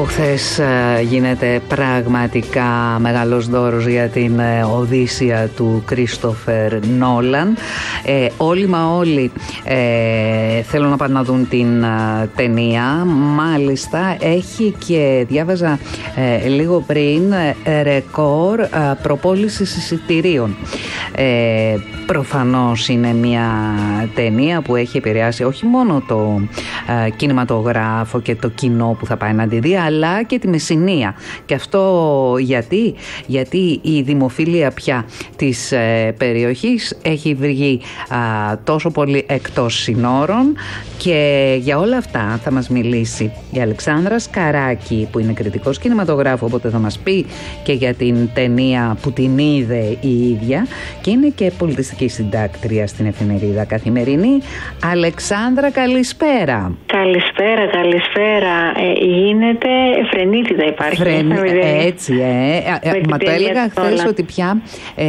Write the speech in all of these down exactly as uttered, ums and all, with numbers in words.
Από χθες γίνεται πραγματικά μεγάλος δώρος για την Οδύσσεια του Κρίστοφερ Νόλαν. Ε, όλοι μα όλοι ε, θέλουν να πάνε να δουν την α, ταινία. Μάλιστα έχει και διάβαζα ε, λίγο πριν ε, ρεκόρ ε, προπόλησης εισιτηρίων. Ε, προφανώς είναι μια ταινία που έχει επηρεάσει όχι μόνο το ε, κινηματογράφο και το κοινό που θα πάει να τη δει, αλλά και τη Μεσσηνία. Και αυτό γιατί, γιατί η δημοφιλία πια της ε, περιοχής έχει βγει α, τόσο πολύ εκτός συνόρων, και για όλα αυτά θα μας μιλήσει η Αλεξάνδρα Σκαράκη, που είναι κριτικός κινηματογράφου, οπότε θα μας πει και για την ταινία που την είδε η ίδια, και είναι και πολιτιστική συντάκτρια στην εφημερίδα Καθημερινή. Αλεξάνδρα, καλησπέρα. Καλησπέρα, καλησπέρα. Ε, γίνεται φρενίτιδα υπάρχει. Φρεν... Ε, έτσι, ε. ε, ε μα το έλεγα χθες ότι πια ε,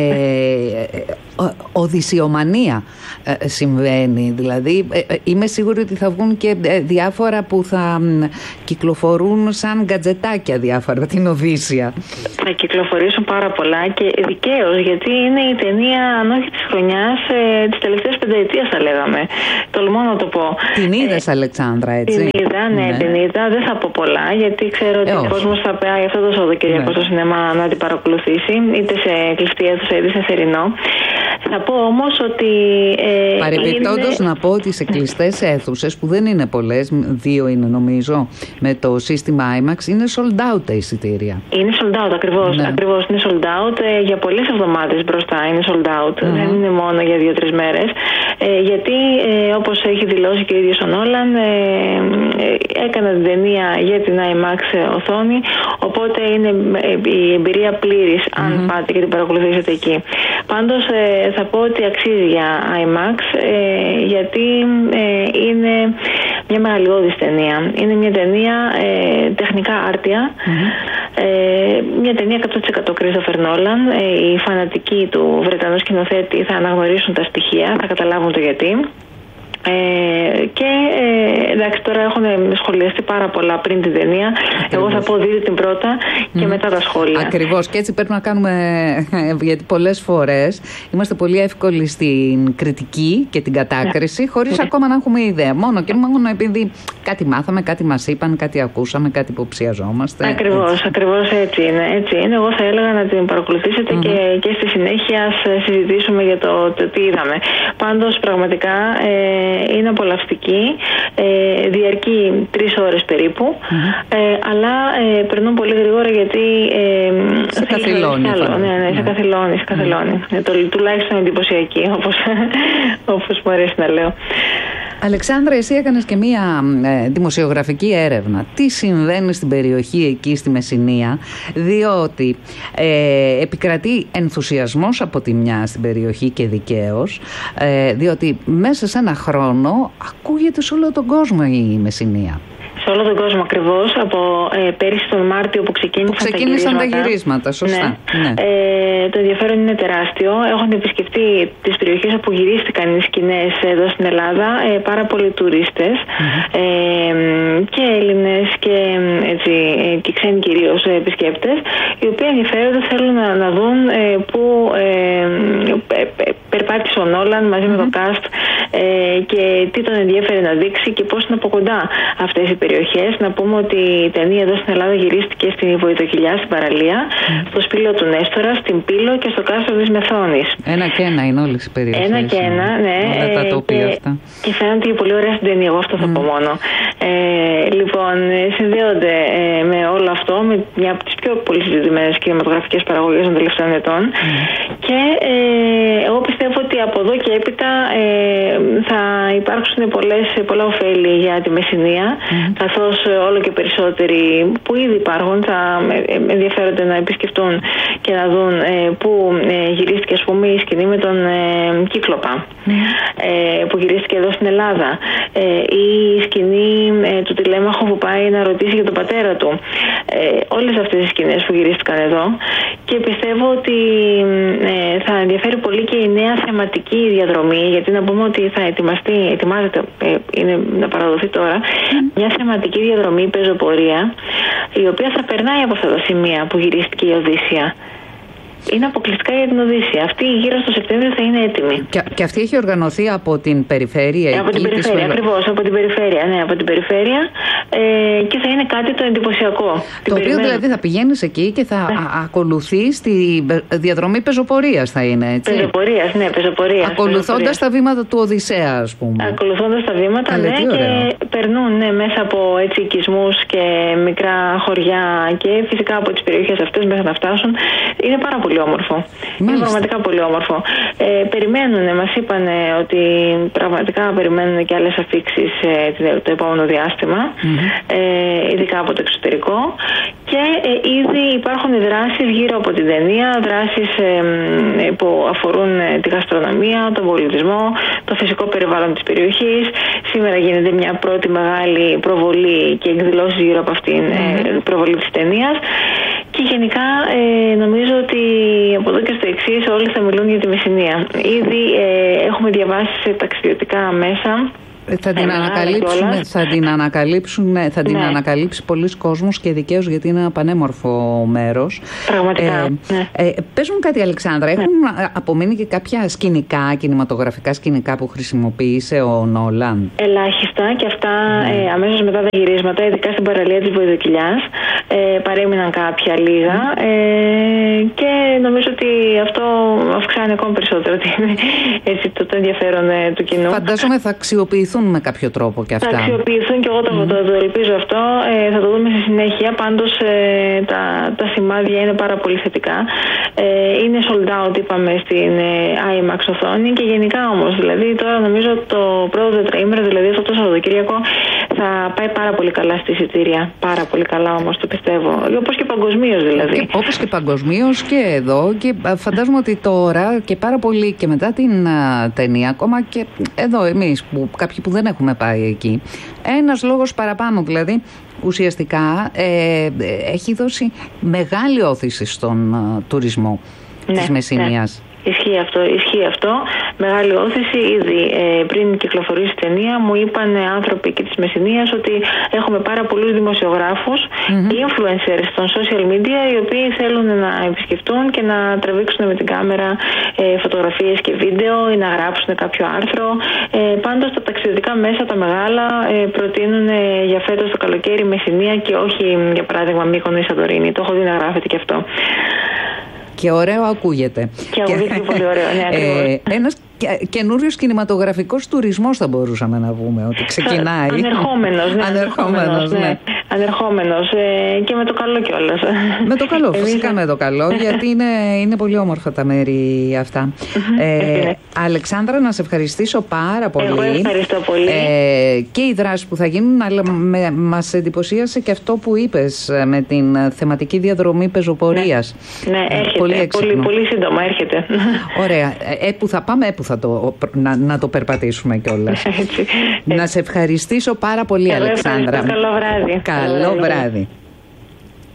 οδυσσιομανία ε, συμβαίνει. Δηλαδή ε, ε, είμαι σίγουρη ότι θα βγουν και ε, διάφορα που θα ε, κυκλοφορούν σαν γκατζετάκια διάφορα την Οδύσσια. Θα κυκλοφορήσουν πάρα πολλά, και δικαίως, γιατί είναι η ταινία, αν όχι της χρονιάς, ε, της τελευταίας πενταετίας θα λέγαμε. Τολμώ να το πω. Την είδες, ε, Αλεξάνδρα, έτσι? Την είδα, ναι, ναι, την είδα. Δεν θα πω πολλά, γιατί ξέρω ότι ε, ο κόσμος θα πάει αυτό το Σαββατοκύριακο ναι. στο σινεμά να την παρακολουθήσει, είτε σε κλειστή αίθουσα είτε σε θερινό. Θα πω όμως ότι... Ε, Παρεπιπτόντως είναι... να πω ότι σε κλειστές αίθουσες, που δεν είναι πολλές, δύο είναι νομίζω, με το σύστημα άιμαξ, είναι sold out τα εισιτήρια. Είναι sold out, ακριβώς. Ναι. Ακριβώς είναι sold out. Ε, για πολλές εβδομάδες μπροστά είναι sold out. Uh-huh. Δεν είναι μόνο για δύο-τρεις μέρες. Ε, γιατί, ε, όπως έχει δηλώσει και ο ίδιος ο Νόλαν, ε, ε, έκανα την ταινία για την άιμαξ οθόνη, οπότε είναι η εμπειρία πλήρης, αν uh-huh. πάτε και την παρακολουθήσετε εκεί. Πάντως, ε, θα πω ότι αξίζει για άιμαξ, ε, γιατί ε, είναι μια μεγαλειώδης ταινία. Είναι μια ταινία ε, τεχνικά άρτια, mm-hmm. ε, μια ταινία εκατό τοις εκατό Christopher Nolan. Ε, οι φανατικοί του Βρετανού σκηνοθέτη θα αναγνωρίσουν τα στοιχεία, θα καταλάβουν το γιατί. Ε, και ε, εντάξει, τώρα έχουν σχολιαστεί πάρα πολλά πριν την ταινία. Ακριβώς. Εγώ θα πω δείτε την πρώτα και mm. μετά τα σχόλια. Ακριβώς, και έτσι πρέπει να κάνουμε, γιατί πολλές φορές είμαστε πολύ εύκολοι στην κριτική και την κατάκριση, yeah. χωρίς yeah. ακόμα να έχουμε ιδέα. Μόνο και μόνο επειδή κάτι μάθαμε, κάτι μας είπαν, κάτι ακούσαμε, κάτι υποψιαζόμαστε. Ακριβώς, έτσι. ακριβώς έτσι είναι, έτσι είναι. Εγώ θα έλεγα να την παρακολουθήσετε mm-hmm. και, και στη συνέχεια συζητήσουμε για το, το τι είδαμε. Πάντως πραγματικά ε, είναι απολαυστική, ε, διαρκεί τρεις ώρες περίπου, mm-hmm. ε, αλλά ε, περνούν πολύ γρήγορα, γιατί ε, σε καθυλώνει. Ναι, ναι, ναι, σε καθυλώνει, σε καθυλώνει. Mm-hmm. Ε, το, τουλάχιστον εντυπωσιακή, όπως, όπως μου αρέσει να λέω. Αλεξάνδρα, εσύ έκανες και μία ε, δημοσιογραφική έρευνα. Τι συμβαίνει στην περιοχή εκεί στη Μεσσηνία, διότι ε, επικρατεί ενθουσιασμός από τη μια στην περιοχή, και δικαίως, ε, διότι μέσα σε ένα χρόνο ακούγεται σε όλο τον κόσμο η Μεσσηνία. Σε όλο τον κόσμο, ακριβώς, από ε, πέρυσι τον Μάρτιο που ξεκίνησαν, που ξεκίνησαν τα, γυρίσματα. τα γυρίσματα. Σωστά. Ναι. Ναι. Ε, το ενδιαφέρον είναι τεράστιο. Έχουν επισκεφτεί τις περιοχές όπου γυρίστηκαν οι σκηνές εδώ στην Ελλάδα ε, πάρα πολλοί τουρίστες, mm-hmm. ε, και Έλληνες και, έτσι, ε, και ξένοι κυρίως επισκέπτες, οι οποίοι ενδιαφέρονται, θέλουν να, να δουν ε, πού ε, ε, ε, περπάτησε ο Νόλαν μαζί mm-hmm. με το cast, ε, και τι τον ενδιαφέρει να δείξει και πώς είναι από κοντά αυτές οι περιοχές. Να πούμε ότι η ταινία εδώ στην Ελλάδα γυρίστηκε στην Βοητοκυλιά, στην παραλία, mm. στο Σπήλαιο του Νέστορα, στην Πύλο και στο κάστρο της Μεθόνης. Ένα και ένα είναι όλες οι περιοχές. Ένα και ένα, ναι. Όλα τα τοπία και, αυτά. Και φαίνεται και πολύ ωραία στην ταινία, εγώ αυτό θα mm. πω μόνο. Ε, λοιπόν, συνδέονται ε, με όλο αυτό, με μια από τις πιο πολύ συζητημένες κινηματογραφικές παραγωγές των τελευταίων ετών. Mm. Και ε, εγώ πιστεύω ότι από εδώ και έπειτα ε, θα υπάρξουν πολλές, πολλά ωφέλη για τη Μεσσηνία. Mm. Καθώς όλο και περισσότεροι που ήδη υπάρχουν θα ενδιαφέρονται να επισκεφτούν και να δουν ε, που ε, γυρίστηκε, ας πούμε, η σκηνή με τον ε, Κύκλοπα, mm. ε, που γυρίστηκε εδώ στην Ελλάδα, ε, ή η σκηνή ε, του Τηλέμαχου που πάει να ρωτήσει για τον πατέρα του. Ε, όλες αυτές οι σκηνές που γυρίστηκαν εδώ, και πιστεύω ότι ε, θα ενδιαφέρει πολύ και η νέα θεματική διαδρομή, γιατί να πούμε ότι θα ετοιμαστεί, ετοιμάζεται, ε, είναι να παραδοθεί τώρα, mm. μια θεματική διαδρομή πεζοπορία, η οποία θα περνάει από αυτά τα σημεία που γυρίστηκε η Οδύσσεια. Είναι αποκλειστικά για την Οδύσσεια. Αυτή γύρω στο Σεπτέμβριο θα είναι έτοιμη. Και, και αυτή έχει οργανωθεί από την περιφέρεια. Από την περιφέρεια, ακριβώς, από την περιφέρεια. Ναι, από την περιφέρεια ε, και θα είναι κάτι το εντυπωσιακό. Το οποίο δηλαδή θα πηγαίνεις εκεί και θα ναι. ακολουθείς τη διαδρομή πεζοπορίας, θα είναι έτσι. Πεζοπορίας, ναι, πεζοπορίας. Ακολουθώντας τα βήματα του Οδυσσέα, ας πούμε. Ακολουθώντας τα βήματα, Καλή, ναι, και περνούν ναι, μέσα από έτσι οικισμούς και μικρά χωριά και φυσικά από τις περιοχές αυτές μέχρι να φτάσουν. Είναι πάρα πολύ όμορφο. Μάλιστα. Είναι πραγματικά πολύ όμορφο. Ε, περιμένουν, μας είπαν ότι πραγματικά περιμένουν και άλλες αφίξεις ε, το επόμενο διάστημα, mm-hmm. ε, ειδικά από το εξωτερικό. Και ε, ήδη υπάρχουν δράσεις γύρω από την ταινία, δράσεις ε, που αφορούν ε, τη γαστρονομία, τον πολιτισμό, το φυσικό περιβάλλον της περιοχής. Σήμερα γίνεται μια πρώτη μεγάλη προβολή και εκδηλώσεις γύρω από αυτήν mm-hmm. ε, προβολή της ταινίας. Και γενικά ε, νομίζω ότι από εδώ και στο εξής όλοι θα μιλούν για τη Μεσσηνία. Ήδη ε, έχουμε διαβάσει σε ταξιδιωτικά μέσα. Θα την, ανακαλύψουν, θα την ανακαλύψουν, θα την ναι. ανακαλύψει πολλοί κόσμος και δικαίως, γιατί είναι ένα πανέμορφο μέρος. Πραγματικά. Ε, ναι. ε, πες μου κάτι, Αλεξάνδρα, ναι. έχουν απομείνει και κάποια σκηνικά, κινηματογραφικά σκηνικά που χρησιμοποίησε ο Νόλαν? Ελάχιστα, και αυτά ναι. ε, αμέσως μετά τα γυρίσματα, ειδικά στην παραλία της Βοηδοκυλιάς, ε, παρέμειναν κάποια λίγα ε, και νομίζω ότι αυτό αυξάνει ακόμη περισσότερο έτσι, το, το ενδιαφέρον ε, του κοινού. Φαντάζομαι θα αξιοποιηθούν με κάποιο τρόπο και αυτά. Θα αξιοποιηθούν και εγώ το, mm. το, το ελπίζω αυτό. Ε, θα το δούμε στη συνέχεια. Πάντως ε, τα, τα σημάδια είναι πάρα πολύ θετικά. Ε, είναι sold out, είπαμε, στην ε, IMAX οθόνη και γενικά όμως. Δηλαδή τώρα νομίζω το πρώτο τετραήμερο, δηλαδή αυτό το Σαββατοκύριακο, θα πάει πάρα πολύ καλά στη εισιτήρια. Πάρα πολύ καλά όμως, το πιστεύω. Όπως και παγκοσμίως δηλαδή. Και, όπως και παγκοσμίως και εδώ. Και φαντάζομαι ότι τώρα και πάρα πολύ και μετά την α, ταινία, ακόμα και εδώ εμείς που κάποιοι που δεν έχουμε πάει εκεί, ένας λόγος παραπάνω δηλαδή ουσιαστικά ε, έχει δώσει μεγάλη όθηση στον α, τουρισμό ναι, της Μεσσηνίας. Ναι. Ισχύει αυτό, ισχύει αυτό. Μεγάλη όθηση. Ήδη ε, πριν κυκλοφορήσει η ταινία μου είπαν άνθρωποι εκεί της Μεσσηνίας ότι έχουμε πάρα πολλούς δημοσιογράφους, mm-hmm. influencers των social media, οι οποίοι θέλουν να επισκεφτούν και να τραβήξουν με την κάμερα ε, φωτογραφίες και βίντεο ή να γράψουν κάποιο άρθρο. Ε, πάντως τα ταξιδιωτικά μέσα, τα μεγάλα, ε, προτείνουν ε, για φέτος το καλοκαίρι Μεσσηνία και όχι για παράδειγμα Μύκονο ή Σαντορίνη. Το έχω δει να γράφεται και αυτό. Και ωραίο ακούγεται. Και ακούγεται πολύ ωραίο, ναι, ε, ένας καινούριος κινηματογραφικός τουρισμός θα μπορούσαμε να πούμε ότι ξεκινάει. Ανερχόμενος, ναι. Ανερχόμενος, ναι. ναι. Ανερχόμενος ε, και με το καλό κιόλας. Με το καλό, φυσικά με το καλό, γιατί είναι, είναι πολύ όμορφα τα μέρη αυτά. ε, Αλεξάνδρα, να σε ευχαριστήσω πάρα πολύ. Εγώ ευχαριστώ πολύ. Ε, και οι δράσεις που θα γίνουν, αλλά με, μας εντυπωσίασε και αυτό που είπες με την θεματική διαδρομή πεζοπορίας. Ναι, ναι, έρχεται. Πολύ, πολύ, πολύ σύντομα έρχεται. Ωραία. Ε, που θα πάμε, ε, που θα το, να, να το περπατήσουμε κιόλας. Να σε ευχαριστήσω πάρα πολύ, εγώ Αλεξάνδρα. Καλό βράδυ. Καλό βράδυ.